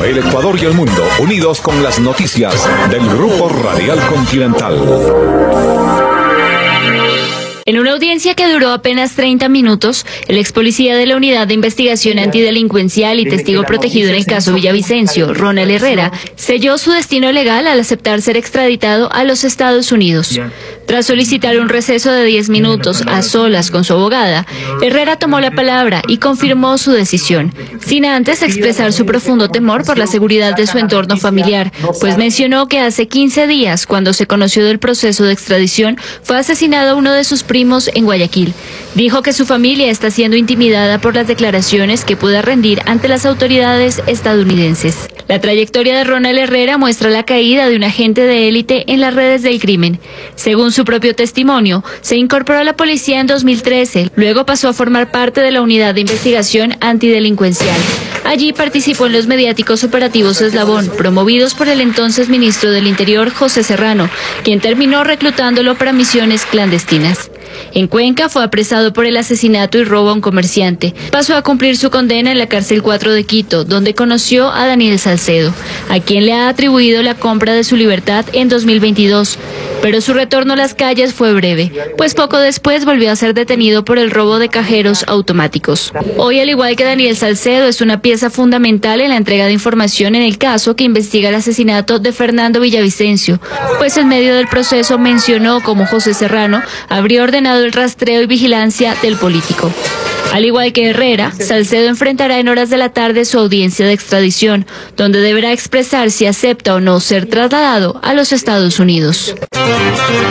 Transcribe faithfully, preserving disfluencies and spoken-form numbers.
El Ecuador y el mundo unidos con las noticias del Grupo Radial Continental. En una audiencia que duró apenas treinta minutos, el ex policía de la Unidad de Investigación Antidelincuencial y testigo protegido en el caso Villavicencio, Ronald Herrera, selló su destino legal al aceptar ser extraditado a los Estados Unidos. Tras solicitar un receso de diez minutos a solas con su abogada, Herrera tomó la palabra y confirmó su decisión, sin antes expresar su profundo temor por la seguridad de su entorno familiar, pues mencionó que hace quince días, cuando se conoció del proceso de extradición, fue asesinado uno de sus primos en Guayaquil. Dijo que su familia está siendo intimidada por las declaraciones que pueda rendir ante las autoridades estadounidenses. La trayectoria de Ronald Herrera muestra la caída de un agente de élite en las redes del crimen. Según su propio testimonio, se incorporó a la policía en dos mil trece, luego pasó a formar parte de la Unidad de Investigación Antidelincuencial. Allí participó en los mediáticos operativos Eslabón, promovidos por el entonces ministro del Interior, José Serrano, quien terminó reclutándolo para misiones clandestinas. En Cuenca fue apresado por el asesinato y robo a un comerciante. Pasó a cumplir su condena en la cárcel cuatro de Quito, donde conoció a Daniel Salcedo, a quien le ha atribuido la compra de su libertad en dos mil veintidós. Pero su retorno a las calles fue breve, pues poco después volvió a ser detenido por el robo de cajeros automáticos. Hoy, al igual que Daniel Salcedo, es una pieza fundamental en la entrega de información en el caso que investiga el asesinato de Fernando Villavicencio, pues en medio del proceso mencionó cómo José Serrano habría ordenado el rastreo y vigilancia del político. Al igual que Herrera, Salcedo enfrentará en horas de la tarde su audiencia de extradición, donde deberá expresar si acepta o no ser trasladado a los Estados Unidos.